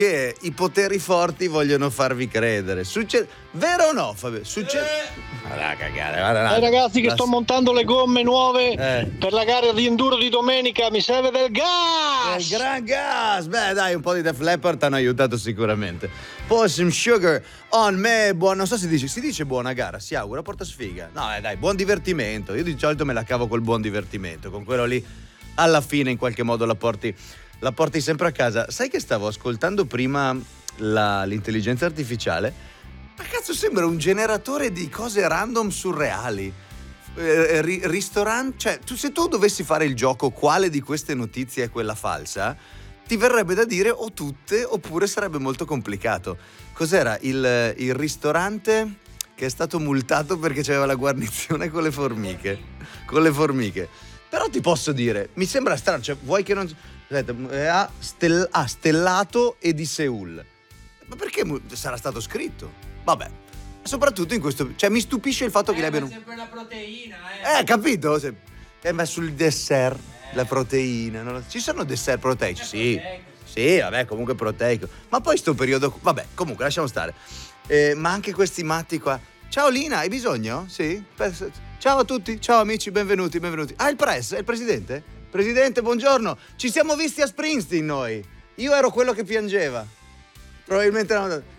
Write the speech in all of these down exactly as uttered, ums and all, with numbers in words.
che i poteri forti vogliono farvi credere. Succede, vero o no, Fabio? Succede. Guarda, cagare, guarda, Eh, ragazzi, che la- sto montando le gomme nuove Eh. per la gara di enduro di domenica, mi serve del Il gas! gran gas! Beh, dai, un po' di Def Leppard ti hanno aiutato sicuramente. Poi some sugar on me, buon, non so se dice, si dice buona gara, si augura, porta sfiga. No, eh, dai, buon divertimento. Io di solito me la cavo col buon divertimento, con quello lì alla fine in qualche modo la porti, la porti sempre a casa. Sai che stavo ascoltando prima la- l'intelligenza artificiale? Ma cazzo, sembra un generatore di cose random surreali. Eh, ri- ristorante, cioè, tu, se tu dovessi fare il gioco quale di queste notizie è quella falsa, ti verrebbe da dire o tutte oppure sarebbe molto complicato. Cos'era? Il, il ristorante che è stato multato perché c'aveva la guarnizione con le formiche. Con le formiche. Però ti posso dire, mi sembra strano, cioè, vuoi che non... Aspetta, eh, ha stel- ha stellato e di Seul. Ma perché mu- sarà stato scritto? Vabbè. Soprattutto in questo... Cioè, mi stupisce il fatto che Eh, li ma è abbiano... sempre la proteina, eh. Eh, capito? Se- Eh, ma sul dessert, la proteina. non lo- Ci sono dessert proteici? Sì. proteico, Sì, vabbè, comunque proteico. Ma poi sto periodo... Vabbè, comunque, lasciamo stare. Eh, ma anche questi matti qua... Ciao Lina, hai bisogno? Sì? Beh, ciao a tutti, ciao amici, benvenuti, benvenuti. Ah, il press, è il presidente? Presidente, buongiorno. Ci siamo visti a Springsteen noi. Io ero quello che piangeva. Probabilmente no.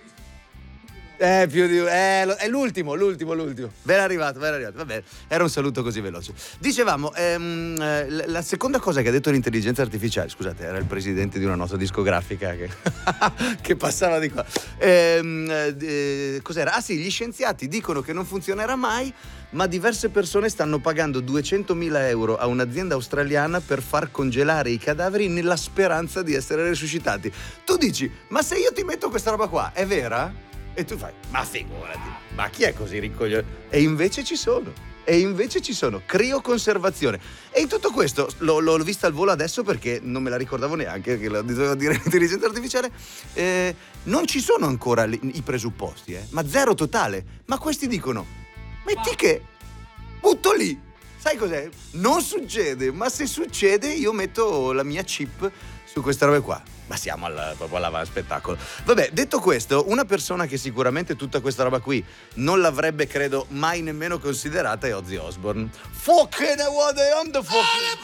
Eh, più di... Eh, lo- è l'ultimo, l'ultimo, l'ultimo. Ben arrivato, ben arrivato. Vabbè, era un saluto così veloce. Dicevamo, ehm, eh, la la seconda cosa che ha detto l'intelligenza artificiale, scusate, era il presidente di una nota discografica che, che passava di qua. Ehm, eh, cos'era? Ah sì, gli scienziati dicono che non funzionerà mai, ma diverse persone stanno pagando duecentomila euro a un'azienda australiana per far congelare i cadaveri nella speranza di essere resuscitati. Tu dici, ma se io ti metto questa roba qua, è vera? E tu fai, ma figurati, ma chi è così ricoglione? E invece ci sono, e invece ci sono, crioconservazione. E in tutto questo, l'ho, l'ho vista al volo adesso perché non me la ricordavo neanche, che lo doveva dire l'intelligenza artificiale, eh, non ci sono ancora li- i presupposti, eh, ma zero totale. Ma questi dicono, metti che butto lì, sai cos'è? Non succede, ma se succede io metto la mia chip su queste robe qua. Ma siamo al, proprio all'avanspettacolo. Vabbè, detto questo, una persona che sicuramente tutta questa roba qui non l'avrebbe, credo, mai nemmeno considerata è Ozzy Osbourne. Fucking what I am the fucking...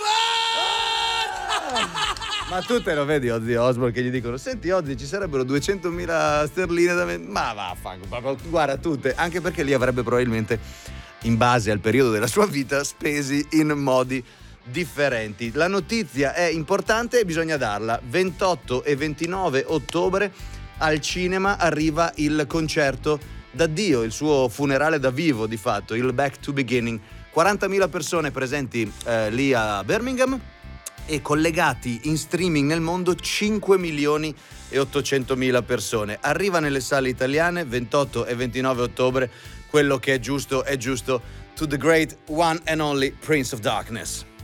Ah! Ma tu te lo vedi Ozzy Osbourne che gli dicono, senti Ozzy, ci sarebbero duecentomila sterline da vendere? Ma vaffanculo, guarda tutte, anche perché li avrebbe probabilmente, in base al periodo della sua vita, spesi in modi differenti. La notizia è importante e bisogna darla. ventotto e ventinove ottobre al cinema arriva il concerto d'addio, il suo funerale da vivo di fatto, il Back to Beginning. quarantamila persone presenti eh, lì a Birmingham e collegati in streaming nel mondo cinque milioni e ottocentomila persone. Arriva nelle sale italiane ventotto e ventinove ottobre. Quello che è giusto è giusto. To the great one and only Prince of Darkness.